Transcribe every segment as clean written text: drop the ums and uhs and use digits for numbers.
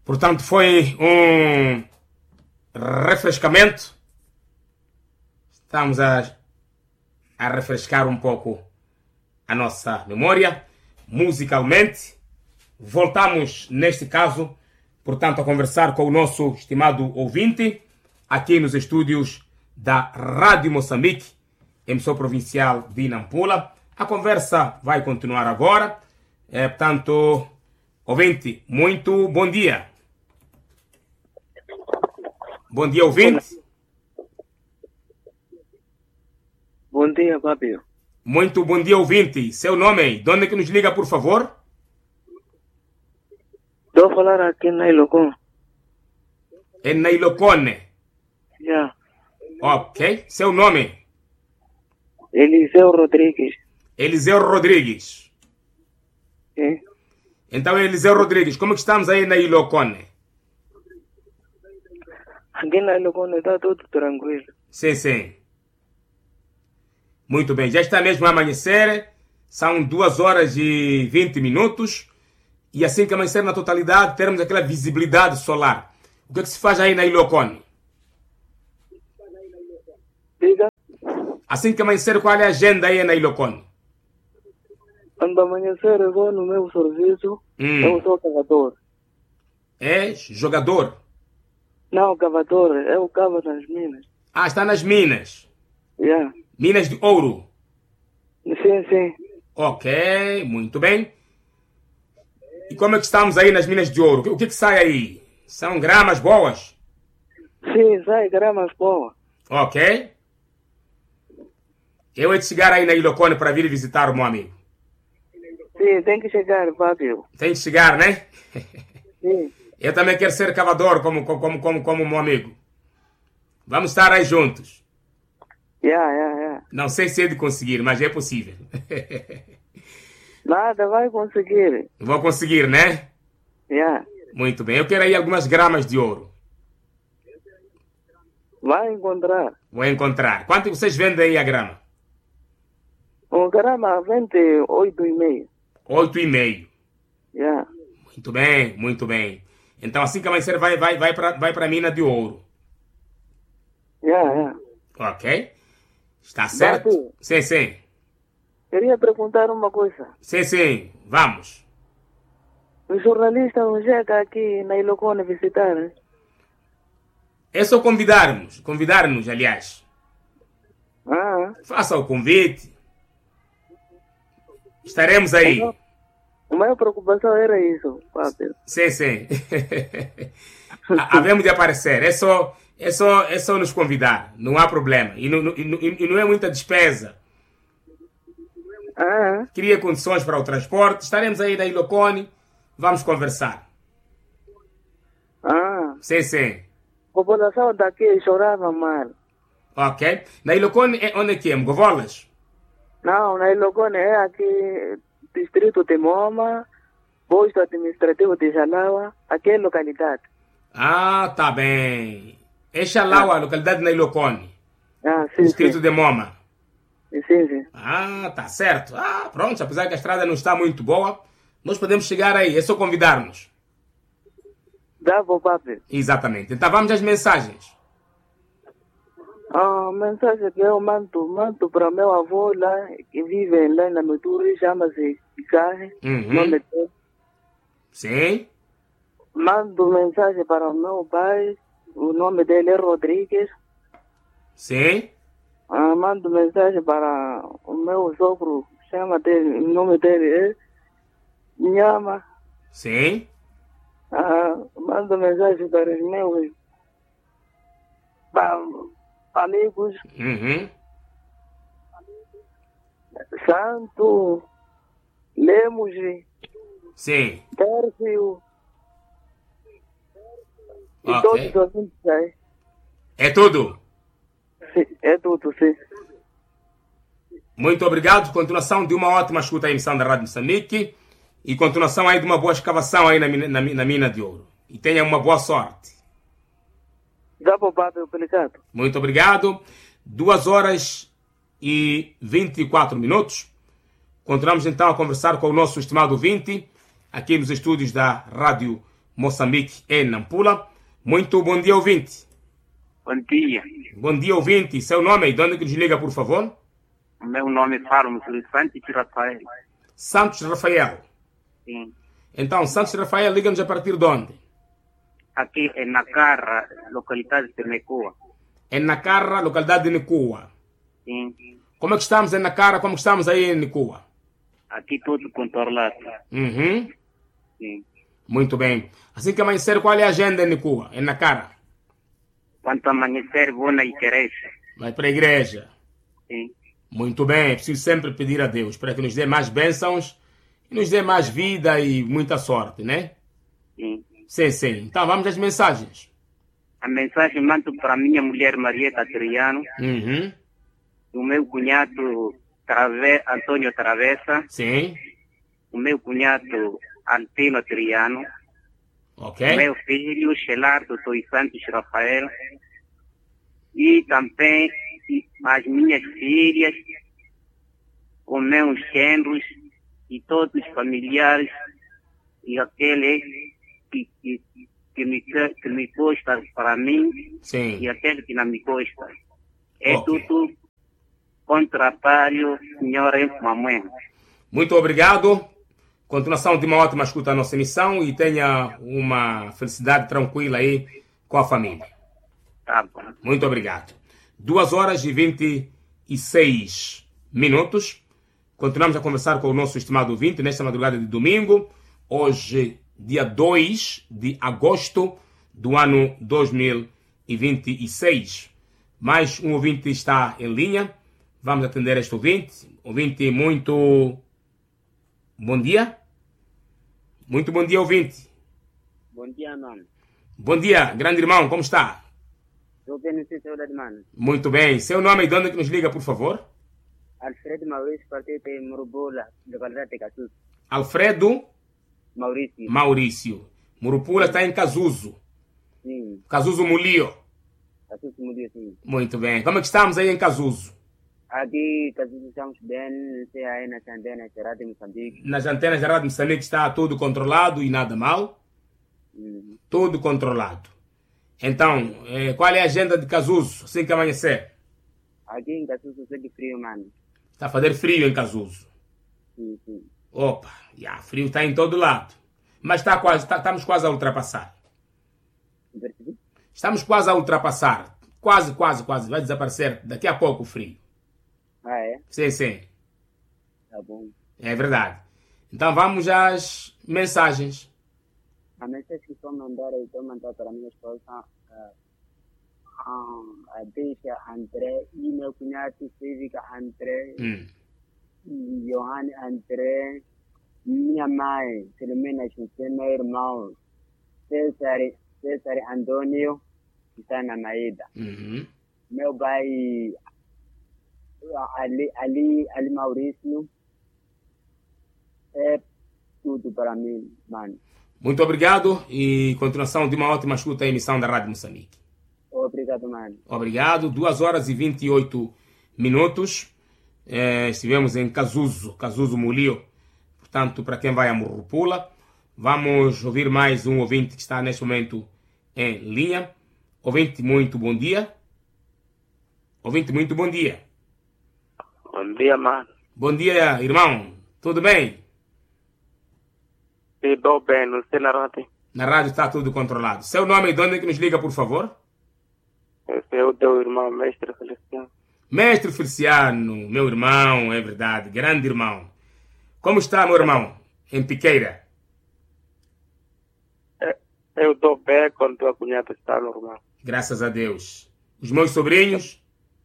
Portanto, foi um refrescamento. Estamos a refrescar um pouco a nossa memória musicalmente. Voltamos, neste caso, portanto, a conversar com o nosso estimado ouvinte aqui nos estúdios da Rádio Moçambique, emissora provincial de Nampula. A conversa vai continuar agora. Portanto, ouvinte, muito bom dia. Bom dia, ouvinte. Bom dia, Fábio. Muito bom dia, ouvinte. Seu nome, de onde é que nos liga, por favor? Estou a falar aqui na Ilocon. É na Ilocone. Já. Ok. Seu nome? Eliseu Rodrigues. Eliseu Rodrigues. Sim. Então, Eliseu Rodrigues, como que estamos aí na Ilocone? Aqui na Ilocon está tudo tranquilo. Sim, sim. Muito bem. Já está mesmo a amanhecer. São 2 horas e 20 minutos. E assim que amanhecer na totalidade, teremos aquela visibilidade solar. O que é que se faz aí na Ilocone? Diga. Assim que amanhecer, qual é a agenda aí na Ilocone? Quando amanhecer, eu vou no meu serviço. Eu sou cavador. É jogador? Não, cavador. Eu cavo nas minas. Ah, está nas minas. Já. Minas de ouro. Sim, sim. Ok, muito bem. E como é que estamos aí nas minas de ouro? O que sai aí? São gramas boas? Sim, sai gramas boas. Ok. Eu hei de chegar aí na Ilocone para vir visitar o meu amigo. Sim, tem que chegar, Fábio. Tem de chegar, né? Sim. Eu também quero ser cavador como meu amigo. Vamos estar aí juntos. Já. Não sei se é de conseguir, mas é possível. Nada, vai conseguir. Vou conseguir, né? Já. Muito bem. Eu quero aí algumas gramas de ouro. Vai encontrar. Vou encontrar. Quanto vocês vendem aí a grama? Um grama vende 8,5. 8,5. Já. Muito bem, muito bem. Então assim que amanhecer vai para a mina de ouro. Já. Ok? Está certo? Babi, Sim. queria perguntar uma coisa. Sim. Vamos. Os jornalistas não chegam aqui na Ilocone visitar, né? É só convidar-nos, aliás. Ah. Faça o convite. Estaremos aí. A maior preocupação era isso, Fábio. Sim. Havemos de aparecer. É só nos convidar. Não há problema. E não é muita despesa. Ah. Cria condições para o transporte. Estaremos aí na Ilocone. Vamos conversar. Ah. Sim. A população daqui chorava mal. Ok. Na Ilocone é onde é que é? Govolas? Não, na Ilocone é aqui, distrito de Moma, posto administrativo de Jalaua, aqui é localidade. Ah, tá bem. É Xalaua, localidade na Ilocone. Ah, sim. Distrito de Moma. Sim. Ah, tá certo. Ah, pronto. Apesar que a estrada não está muito boa, nós podemos chegar aí. É só convidar-nos. Dá para o Fábio. Exatamente. Então vamos às mensagens. A mensagem que eu mando para meu avô lá, que vive lá na Mituri, chama-se Icarre. Nome dele. Sim. Mando mensagem para o meu pai, o nome dele é Rodrigues. Sim. Mando mensagem para o meu sogro, o nome dele é Nhama. Sim. Mando mensagem para os meus amigos. Santo, Lemos, Sim. Tércio e Ok. todos os ouvintes aí. É tudo. Sim, é tudo, sim. Muito obrigado. Continuação de uma ótima escuta à emissão da Rádio Moçambique. E continuação aí de uma boa escavação aí na mina de ouro. E tenha uma boa sorte. Dá para o Fábio, obrigado. Muito obrigado. 2 horas e 24 minutos. Continuamos então a conversar com o nosso estimado ouvinte, aqui nos estúdios da Rádio Moçambique, em Nampula. Muito bom dia, ouvinte. Bom dia. Bom dia, ouvinte. Seu nome e de onde que nos liga, por favor? Meu nome é Faro Santos Rafael. Santos Rafael. Sim. Então, Santos Rafael, liga-nos a partir de onde? Aqui é na Carra, localidade de Mecoa. É na Carra, localidade de Nicua. Sim. Como é que estamos em Nacara? Como estamos aí em Nicua? Aqui tudo controlado. Uhum. Sim. Muito bem. Assim que amanhecer, qual é a agenda em Nicua, em Nacara? Quanto amanhecer, vou na igreja. Vai para a igreja. Sim. Muito bem. É preciso sempre pedir a Deus para que nos dê mais bênçãos e nos dê mais vida e muita sorte, né? Sim. Sim, sim. Então, vamos às mensagens. A mensagem mando para minha mulher Marieta Adriano, Uhum. o meu cunhado Antônio Travessa, Sim. o meu cunhado Antino Adriano, Ok. o meu filho Shelardo dos Santos Rafael e também as minhas filhas, os meus genros e todos os familiares e aquele que me gosta para mim Sim. e aquele que não me gosta. É Ok. tudo com trabalho, senhora e mamãe. Muito obrigado. Continuação de uma ótima escuta à nossa emissão e tenha uma felicidade tranquila aí com a família. Tá bom. Muito obrigado. 2h26. Continuamos a conversar com o nosso estimado ouvinte nesta madrugada de domingo. Hoje, dia 2 de agosto do ano 2026. Mais um ouvinte está em linha. Vamos atender este ouvinte. Ouvinte, muito bom dia. Muito bom dia, ouvinte. Bom dia, mano. Bom dia, grande irmão, como está? Estou bem, não sei se é mano. Muito bem. Seu nome e de onde que nos liga, por favor? Alfredo Maurício, partido de Murubula, localidade de Casus. Alfredo Maurício. Maurício. Murupula está em Casuzo. Sim, Casuzo Mulio. Casus mudou, sim. Muito bem. Como é que estamos aí em Casuzo? Aqui, Casus, estamos bem, não sei aí na Santana, Serra de Moçambique. Nas antenas da Rádio Moçambique está tudo controlado e nada mal? Tudo controlado. Então, qual é a agenda de Casuzo, assim que amanhecer? Aqui em Casus, eu de frio, mano. Está a fazer frio em Casuzo. Sim, sim. Opa, frio está em todo lado. Mas estamos quase a ultrapassar. Percebi? Estamos quase a ultrapassar. Quase. Vai desaparecer daqui a pouco o frio. Ah, é? Sim, sim. Tá bom. É verdade. Então vamos às mensagens. A mensagem que estou mandando para minha esposa, a Deixa André, e meu cunhado Cívica André, e Johanne André, minha mãe, Filomena José, meu irmão, César Antônio, que está na Maída. Uhum. Meu pai, Ali Maurício, é tudo para mim, mano. Muito obrigado e continuação de uma ótima escuta à emissão da Rádio Moçambique. Obrigado, mano. Obrigado. 2h28. Estivemos em Casuzo Mulio. Portanto, para quem vai a Murupula, vamos ouvir mais um ouvinte que está neste momento em linha. Ouvinte, muito bom dia. Ouvinte, muito bom dia. Bom dia, mano. Bom dia, irmão. Tudo bem? Tudo bem, não sei na rádio. Na rádio está tudo controlado. Seu nome e de onde que nos liga, por favor? Esse é o teu irmão, mestre Feliciano. Mestre Feliciano, meu irmão, é verdade, grande irmão. Como está, meu irmão, em Piqueira? Eu estou bem quando tua cunhada está normal. Graças a Deus. Os meus sobrinhos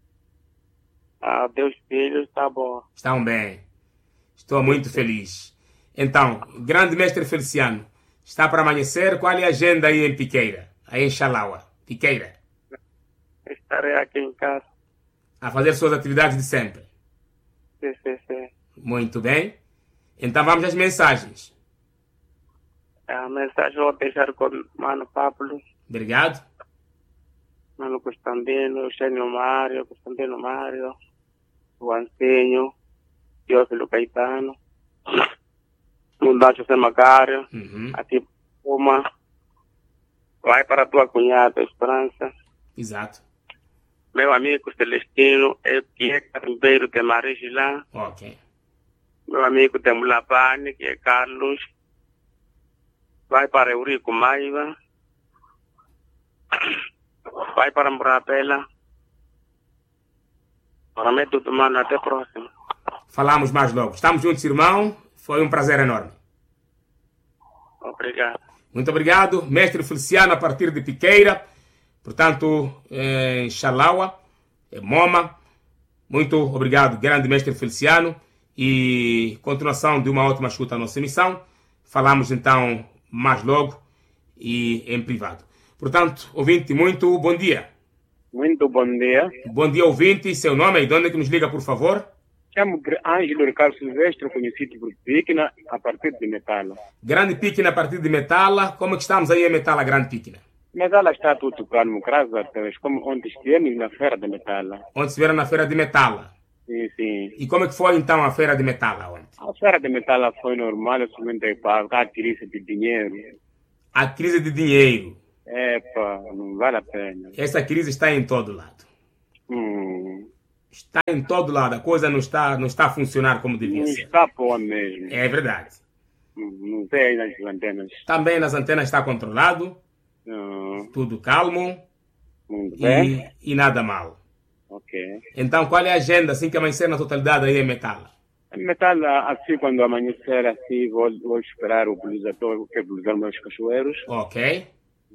Deus filhos, está bom. estão bem. Estou muito feliz. Então, grande mestre Feliciano, está para amanhecer? Qual é a agenda aí em Piqueira? Aí em Xalaua, Piqueira? Estarei aqui em casa. A fazer suas atividades de sempre. Sim. Muito bem. Então vamos às mensagens. A mensagem vou deixar com o Mano Pablo, Obrigado. Mano Constantino, Constantino Mário, o Ancinho, Teófilo Caetano, Mundacho Macário, Uhum. aqui Puma, Vai para a tua cunhada, Esperança. Exato. Meu amigo Celestino, que é carimbeiro de Marigilá. Ok. Meu amigo de Mulapane, que é Carlos. Vai para Eurico Maiva. Vai para Murapela. Prometo tomar até a próxima. Falamos mais logo. Estamos juntos, irmão. Foi um prazer enorme. Obrigado. Muito obrigado. Mestre Feliciano, a partir de Piqueira. Portanto, em Xalaua, Moma. Muito obrigado, grande mestre Feliciano. E continuação de uma ótima escuta à nossa emissão. Falamos então mais logo e em privado. Portanto, ouvinte, muito bom dia. Muito bom dia. Bom dia, ouvinte. Seu nome e de onde é que nos liga, por favor? Chamo Ângelo Ricardo Silvestre, conhecido por Piquina, a partir de Metala. Grande Piquina, a partir de Metala. Como é que estamos aí em Metala, Grande Piquina? Metala está tudo calmo, graças a Deus, como ontem estivemos na feira de Metala. Ontem estiveram na feira de Metala. Sim, sim. E como é que foi então a feira de Metala ontem? A feira de Metala foi normal, somente para a crise de dinheiro. A crise de dinheiro. Epa, não vale a pena. Essa crise está em todo lado. Está em todo lado. A coisa não está a funcionar como devia Não ser. está boa mesmo. É verdade. Não tem nas antenas. Também nas antenas está controlado. Tudo calmo. Muito bem. E nada mal. Ok. Então, qual é a agenda assim que amanhecer na totalidade aí em Metala? Em Metala, assim, quando amanhecer, assim, vou esperar o blusador, que é blusar meus cachoeiros. Ok.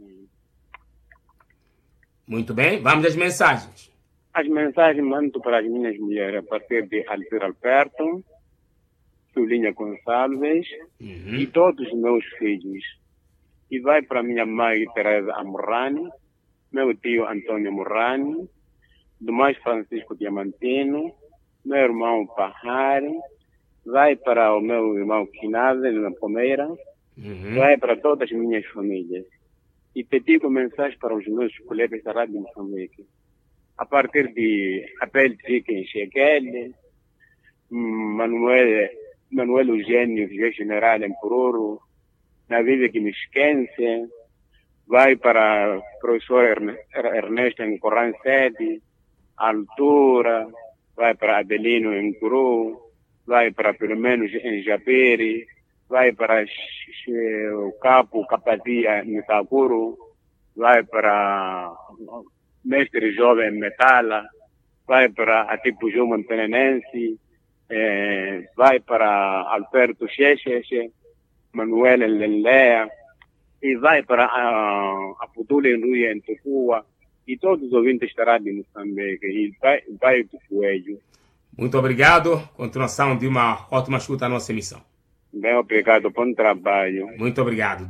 Muito bem. Vamos às mensagens. As mensagens mando para as minhas mulheres a partir de Alfredo Alberto, Sulinha Gonçalves e todos os meus filhos. E vai para minha mãe Teresa Amorrani, meu tio Antônio Morrani, do mais Francisco Diamantino, meu irmão Pahari, vai para o meu irmão Quinada, na Palmeira, vai para todas as minhas famílias. E pedi mensagem para os meus colegas da Rádio Moçambique. A partir de Abel Trique Cheguele, Manuel Eugênio, general em Pururu, Navive Guimisquense, vai para o professor Ernesto em Coran Sede, Altura, vai para Adelino em Curu, vai para pelo menos em Japeri, vai para o Capo Capadia em Sakuru, vai para Mestre Jovem em Metala, vai para Atipujuma em Penenense, vai para Alberto Cheche, Manuel em Lelea, e vai para a Putula em Rui em Tupua, e todos os ouvintes estarão de Moçambique, e vai do Coelho. Muito obrigado. Continuação de uma ótima escuta à nossa emissão. Bem, obrigado. Bom trabalho. Muito obrigado.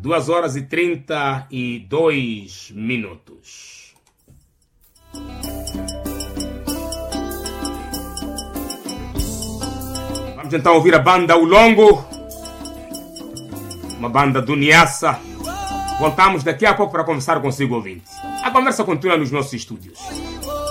2h32. Vamos então ouvir a banda O Longo, uma banda do Niassa. Voltamos daqui a pouco para conversar consigo, ouvinte. A conversa continua nos nossos estúdios.